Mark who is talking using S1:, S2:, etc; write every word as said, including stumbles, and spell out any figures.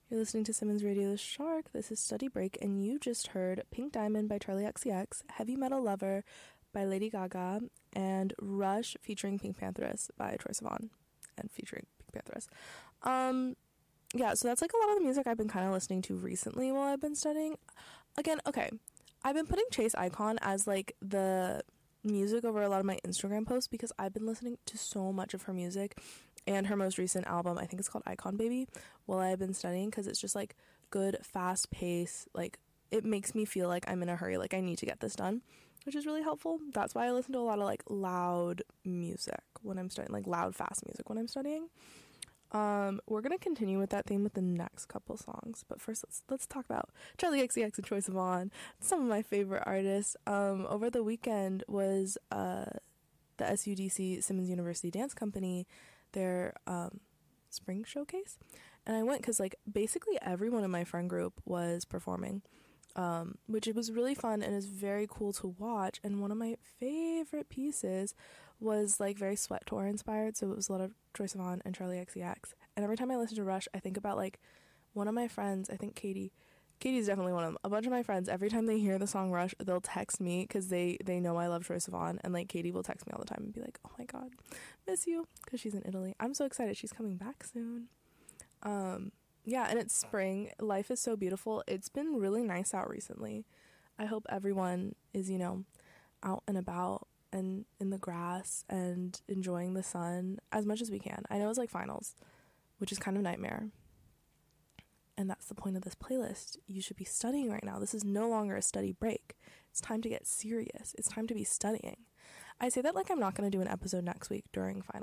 S1: You're listening to Simmons Radio The Shark. This is Study Break, and you just heard Pink Diamond by Charlie X C X, Heavy Metal Lover by Lady Gaga, and Rush featuring Pink Pantheress by Troye Sivan, and featuring Pink Pantheress. Um, yeah, so that's like a lot of the music I've been kind of listening to recently while I've been studying. Again, okay, I've been putting Chase Icon as like the music over a lot of my Instagram posts because I've been listening to so much of her music. And her most recent album, I think it's called Icon Baby, while I've been studying, because it's just like good, fast pace. Like, it makes me feel like I'm in a hurry, like I need to get this done, which is really helpful. That's why I listen to a lot of like loud music when I'm studying, like loud, fast music when I'm studying. Um, we're gonna continue with that theme with the next couple songs, but first let's let's talk about Charlie X C X and Troye Sivan, some of my favorite artists. Um, over the weekend was uh the S U D C Simmons University Dance Company, their um, spring showcase, and I went because like basically everyone in my friend group was performing, um, which it was really fun and is very cool to watch. And one of my favorite pieces was like very Sweat Tour inspired, so it was a lot of Troye Sivan and Charlie X C X. And every time I listen to Rush, I think about like one of my friends, I think Katie. Katie's definitely one of them. A bunch of my friends, every time they hear the song Rush, they'll text me because they, they know I love Troye Sivan, and like Katie will text me all the time and be like, oh my god, miss you, because she's in Italy. I'm so excited she's coming back soon. Um, yeah, and it's spring. Life is so beautiful. It's been really nice out recently. I hope everyone is, you know, out and about and in the grass and enjoying the sun as much as we can. I know it's like finals, which is kind of a nightmare. And that's the point of this playlist. You should be studying right now. This is no longer a study break. It's time to get serious. It's time to be studying. I say that like I'm not going to do an episode next week during finals.